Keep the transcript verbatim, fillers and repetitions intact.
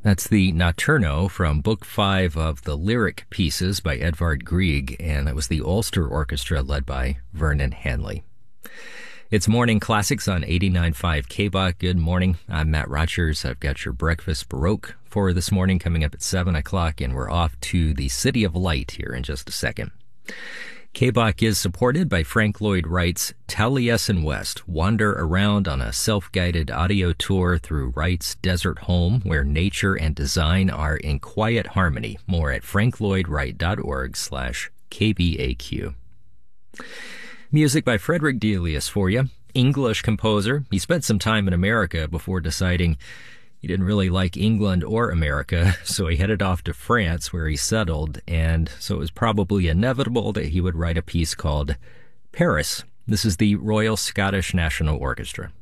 That's the Notturno from Book five of the Lyric Pieces by Edvard Grieg, and that was the Ulster Orchestra led by Vernon Hanley. It's Morning Classics on eighty-nine point five K B O C. Good morning. I'm Matt Rogers. I've got your Breakfast Baroque for this morning coming up at seven o'clock, and we're off to the City of Light here in just a second. K B O C is supported by Frank Lloyd Wright's Taliesin West. Wander around on a self-guided audio tour through Wright's desert home where nature and design are in quiet harmony. More at franklloydwright.org slash KBAQ. Music by Frederick Delius for you. English composer. He spent some time in America before deciding he didn't really like England or America, so he headed off to France where he settled, and so it was probably inevitable that he would write a piece called Paris. This is the Royal Scottish National Orchestra.